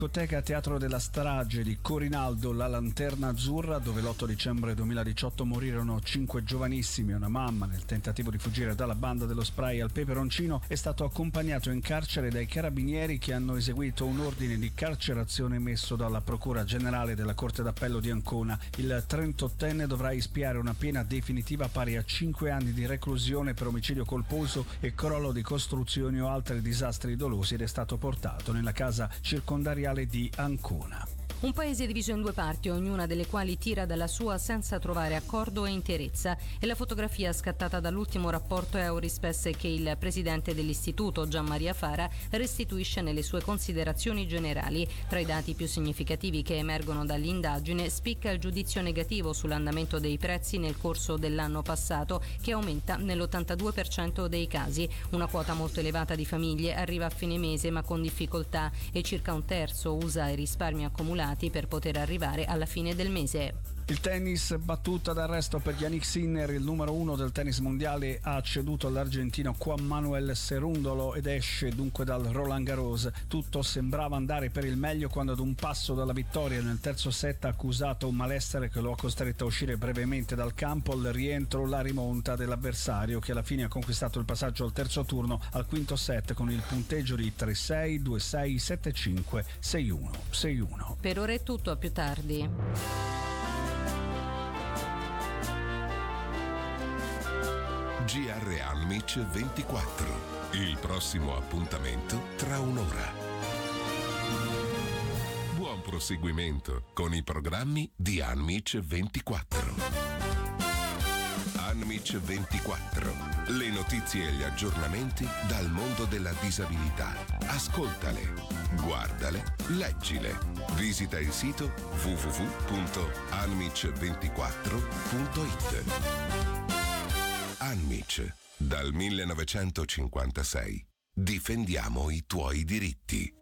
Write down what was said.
Discoteca Teatro della strage di Corinaldo, la Lanterna Azzurra, dove l'8 dicembre 2018 morirono 5 giovanissimi e una mamma nel tentativo di fuggire dalla banda dello spray al peperoncino, è stato accompagnato in carcere dai carabinieri che hanno eseguito un ordine di carcerazione emesso dalla Procura Generale della Corte d'Appello di Ancona. Il 38enne dovrà espiare una pena definitiva pari a 5 anni di reclusione per omicidio colposo e crollo di costruzioni o altri disastri dolosi ed è stato portato nella casa circondariale di Ancona. Un paese diviso in due parti, ognuna delle quali tira dalla sua senza trovare accordo e interezza. È la fotografia scattata dall'ultimo rapporto Eurispes che il presidente dell'istituto, Gian Maria Fara, restituisce nelle sue considerazioni generali. Tra i dati più significativi che emergono dall'indagine spicca il giudizio negativo sull'andamento dei prezzi nel corso dell'anno passato, che aumenta nell'82% dei casi. Una quota molto elevata di famiglie arriva a fine mese ma con difficoltà e circa un terzo usa i risparmi accumulati per poter arrivare alla fine del mese. Il tennis, battuta d'arresto per Jannik Sinner, il numero 1 del tennis mondiale ha ceduto all'argentino Juan Manuel Cerúndolo ed esce dunque dal Roland Garros. Tutto sembrava andare per il meglio quando ad un passo dalla vittoria nel terzo set ha accusato un malessere che lo ha costretto a uscire brevemente dal campo. Al rientro la rimonta dell'avversario che alla fine ha conquistato il passaggio al terzo turno al quinto set con il punteggio di 3-6, 2-6, 7-5, 6-1, 6-1. Per ora è tutto, a più tardi. GR Anmic 24. Il prossimo appuntamento tra un'ora. Buon proseguimento con i programmi di Anmic 24. Anmic 24. Le notizie e gli aggiornamenti dal mondo della disabilità. Ascoltale, guardale, leggile. Visita il sito www.anmic24.it. Anmic, dal 1956. Difendiamo i tuoi diritti.